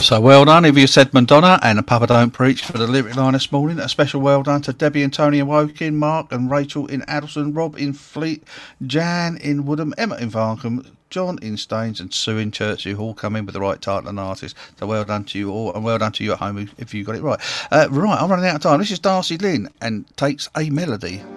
So well done if you said Madonna and a Papa Don't Preach for the lyric line this morning. A special well done to Debbie and Tony in Woking, Mark and Rachel in Addleston, Rob in Fleet, Jan in Woodham, Emma in Varcombe, John in Staines and Sue in Church, who all come in with the right title and artist. So well done to you all, and well done to you at home if you got it right. Right, I'm running out of time. This is Darcy Lynn and Takes a Melody.